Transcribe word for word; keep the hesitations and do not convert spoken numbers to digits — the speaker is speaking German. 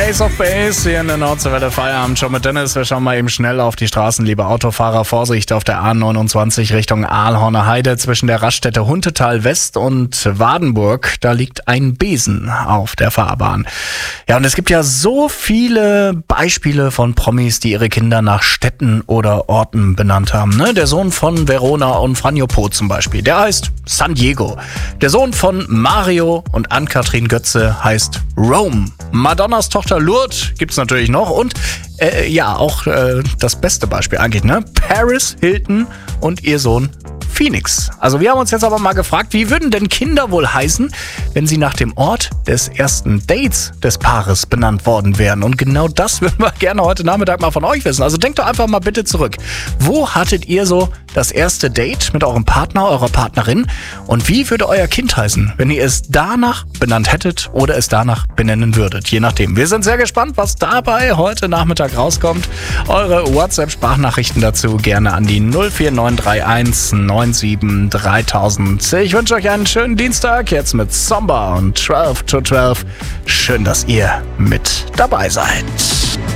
Ace of Base hier in der Nordseewelle Feierabend schon mit Dennis. Wir schauen mal eben schnell auf die Straßen, liebe Autofahrer. Vorsicht auf der A neunundzwanzig Richtung Aalhorner Heide zwischen der Raststätte Huntetal West und Wadenburg. Da liegt ein Besen auf der Fahrbahn. Ja, und es gibt ja so viele Beispiele von Promis, die ihre Kinder nach Städten oder Orten benannt haben. Ne? Der Sohn von Verona und Franjo Po zum Beispiel, der heißt San Diego. Der Sohn von Mario und Ann-Kathrin Götze heißt Rome. Madonnas Tochter Lourdes gibt's natürlich noch und äh, ja, auch äh, das beste Beispiel eigentlich, ne? Paris Hilton und ihr Sohn Phoenix. Also wir haben uns jetzt aber mal gefragt, wie würden denn Kinder wohl heißen, wenn sie nach dem Ort des ersten Dates des Paares benannt worden wären? Und genau das würden wir gerne heute Nachmittag mal von euch wissen. Also denkt doch einfach mal bitte zurück. Wo hattet ihr so das erste Date mit eurem Partner, eurer Partnerin? Und wie würde euer Kind heißen, wenn ihr es danach benannt hättet oder es danach benennen würdet? Je nachdem. Wir sind sehr gespannt, was dabei heute Nachmittag rauskommt. Eure WhatsApp-Sprachnachrichten dazu gerne an die null vier neun drei eins neun sieben dreitausend. Ich wünsche euch einen schönen Dienstag, jetzt mit Zomba und zwölf to zwölf. Schön, dass ihr mit dabei seid.